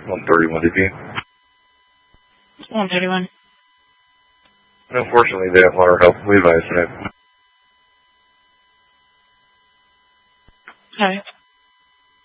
131 DP. 131. Unfortunately, they don't want our help. We advise tonight. Alright.